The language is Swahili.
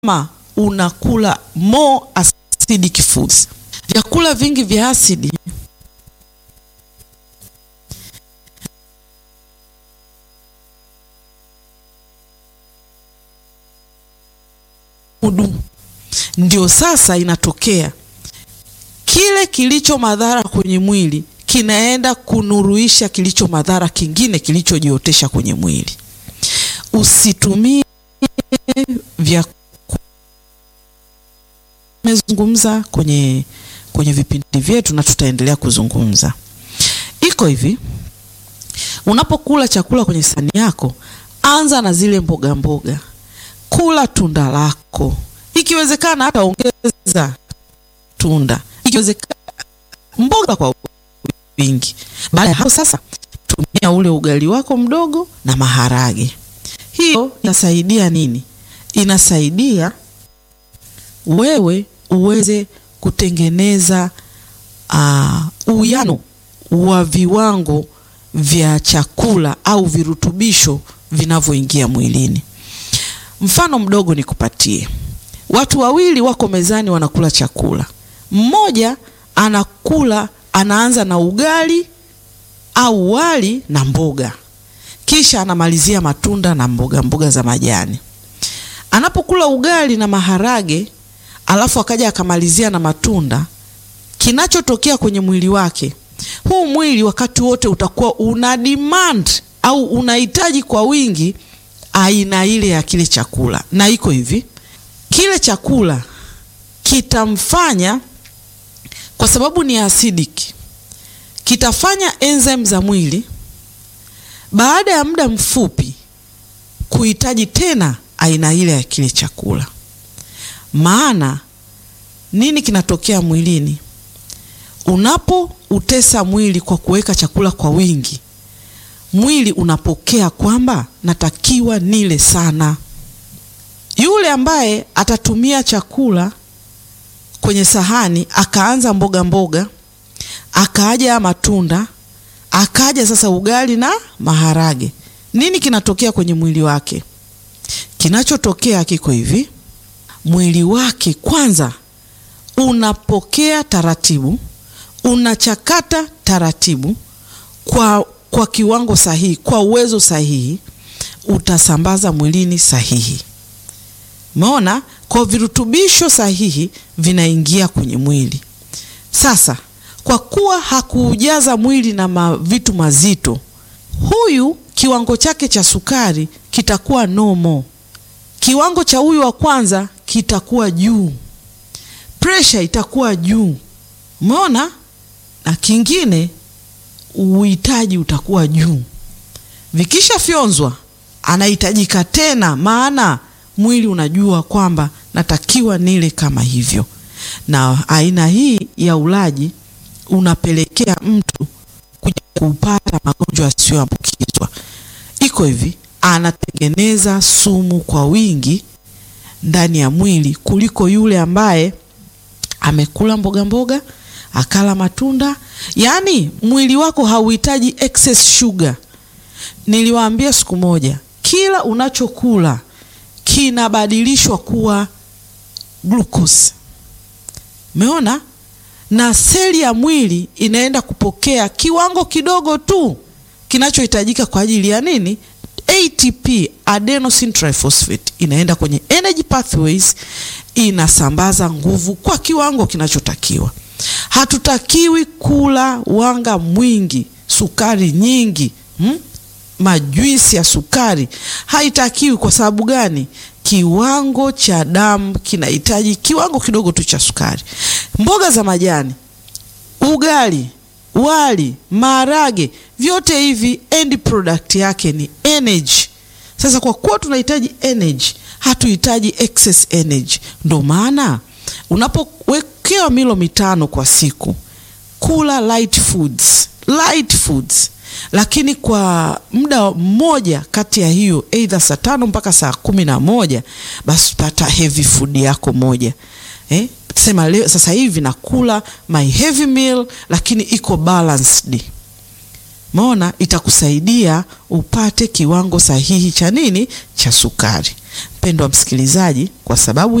kama unakula more acidic foods. Vyakula vingi vya asidi ndio sasa inatokea kile kilicho madhara kwenye mwili kinaenda kunuruisha kilicho madhara kingine kilichojiotesha kwenye mwili. Usitumie vya tumezungumza kwenye vipindi vyetu na tutaendelea kuzungumza. Iko hivi, unapokula chakula kwenye sahani yako, anza na zile mboga mboga. Kula tunda lako. Ikiwezekana hata ongeza tunda. Ikiwezekana mboga kwa wingi. Baada ya hapo sasa tumia ule ugali wako mdogo na maharage. Hiyo inasaidia nini? Inasaidia wewe uweze kutengeneza uwiano wa viwango vya chakula au virutubisho vinavyoingia mwilini. Mfano mdogo nikupatie. Watu wawili wako mezani wanakula chakula. Mmoja anaanza na ugali au wali na mboga. Kisha anamalizia matunda na mboga za majani. Anapokula ugali na maharage, alafu akaja akamalizia na matunda, kinachotokea kwenye mwili wake, huu mwili wakati wote utakuwa una demand au unahitaji kwa wingi aina ile ya kile chakula. Na iko hivi, kile chakula kitamfanya, kwa sababu ni acidic, kitafanya enzyme za mwili baada ya muda mfupi kuhitaji tena aina ile ya kile chakula. Maana nini kinatokea mwilini? Unapoutesa mwili kwa kuweka chakula kwa wingi, mwili unapokea kwamba natakiwa nile sana. Yule ambaye atatumia chakula kwenye sahani, akaanza mboga mboga, akaja matunda, akaja sasa ugali na maharage, nini kinatokea kwenye mwili wake? Kinachotokea kiko hivi, mwili wake kwanza unapokea taratibu, unachakata taratibu kwa kiwango sahihi, kwa uwezo sahihi, utasambaza mwilini sahihi. Umeona? Kwa virutubisho sahihi vinaingia kwenye mwili. Sasa kwa kuwa hakuujaza mwili na vitu mazito, huyu kiwango chake cha sukari kitakuwa normal. Kiwango cha huyu wa kwanza kitakuwa juu. Pressure itakuwa juu. Umeona? Na kingine, uhitaji utakuwa juu. Vikisha fyonzwa, anahitajika tena, maana mwili unajua kwamba natakiwa nile kama hivyo. Na aina hii ya ulaji unapelekea mtu kuja kupata magonjwa yasiyoambukizwa. Iko hivi, anatengeneza sumu kwa wingi ndani ya mwili kuliko yule ambaye amekula mboga mboga, akala matunda. Yaani mwili wako hauhitaji excess sugar. Niliwaambia siku moja, kila unachokula kinabadilishwa kuwa glucose. Umeona? Na seli ya mwili inaenda kupokea kiwango kidogo tu kinachohitajika kwa ajili ya nini? ATP, adenosine triphosphate, inaenda kwenye energy pathways, inasambaza nguvu kwa kiwango kinachotakiwa. Hatutakiwi kula wanga mwingi, sukari nyingi, majuisi ya sukari haitakiwi. Kwa sababu gani? Kiwango cha damu kinahitaji kiwango kidogo tu cha sukari. Mboga za majani, ugali, wali, maharage, vyote hivi end product yake ni energy. Sasa kwa kuwa tunahitaji energy, hatuhitaji excess energy. Ndio maana unapowekewa milo 5 kwa siku, kula light foods. Lakini kwa muda mmoja kati ya hiyo, either saa 5 mpaka saa 11, basi pata heavy food yako moja. Sema leo sasa hivi nakula my heavy meal, lakini iko balanced. Maona itakusaidia upate kiwango sahihi cha nini? Cha sukari. Mpendwa msikilizaji, kwa sababu